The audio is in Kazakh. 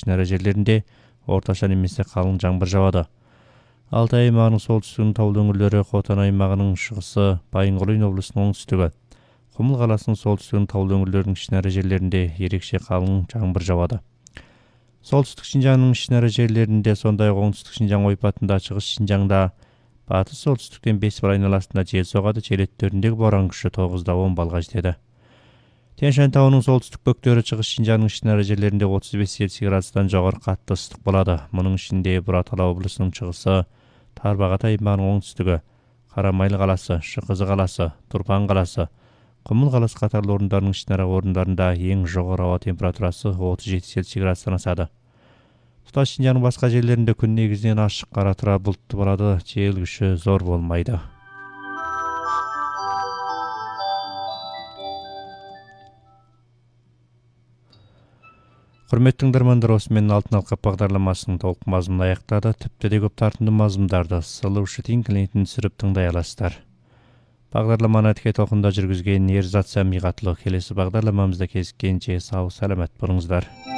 ишинара жерлеринде орточа немесе калың жаңбыр жаады. Алтай аймагынын солтүстүгүнүн таулуу өңүрлөрү, Котон аймагынын чыгысы, Байынгол облусунун оңтүстүгү, Кумул каласынын солтүстүгүнүн таулуу өңүрлөрүнүн ишинара жерлеринде ерекше калың жаңбыр жаады. Солтүстүк Шинжаңдын ишинара жерлеринде, сондай эле оңтүстүк Шинжаң ойпатында, чыгыс Шинжаңда, батыс солтүстүктөн 5 бар айналасында жел согады. Жел өттөрүндөгү боран күчү 9-10 балга жетеді. Тянь-Шань тауынын солтүстүк бөктөрү, чыгыс Шинжаңдын ишинара жерлеринде 35 Цельсий градустан жогору катты ысык болот. Мунун ичинде Буратала облусунун чыгысы, Тарбагат аймагынын оңтүстүгү, Карамайлы каласы, Шыкызы каласы, Турпан каласы, Кумул каласы катарлуу орундардын ишинара орундарында эң жогору аба температурасы 37 Цельсий градустан ашады. Туташ Шинжаңдын башка жерлеринде күн негизинен ачык, кара тура булуттуу болот, жел күчү зор болмойду. Құрметтің тыңдармандар, осы менен Алтын алқап бағдарламасының толық мазмұнын аяқтады. Тіпті де көп тартымды мазмұндарды Слушатель клиентін түсіріп тыңдай аласыздар. Бағдарламаны тіке толқында жүргізген Ерзат Сәмиғатлы. Келесі бағдарламамызда кездескенше сау саламат болыңыздар.